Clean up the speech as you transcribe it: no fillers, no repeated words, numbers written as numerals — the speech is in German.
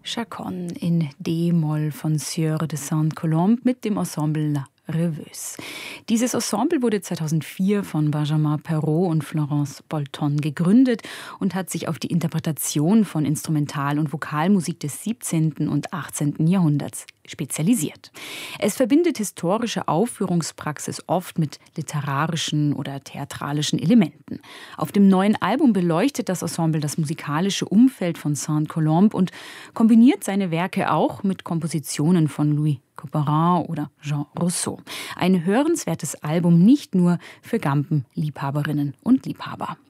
Chaconne in D-Moll von Sieur de Saint-Colomb mit dem Ensemble La Rêveuse. Dieses Ensemble wurde 2004 von Benjamin Perrault und Florence Bolton gegründet und hat sich auf die Interpretation von Instrumental- und Vokalmusik des 17. und 18. Jahrhunderts spezialisiert. Es verbindet historische Aufführungspraxis oft mit literarischen oder theatralischen Elementen. Auf dem neuen Album beleuchtet das Ensemble das musikalische Umfeld von Saint-Colomb und kombiniert seine Werke auch mit Kompositionen von Louis Couperin oder Jean Rousseau. Ein hörenswertes Album nicht nur für Gampen-Liebhaberinnen und Liebhaber.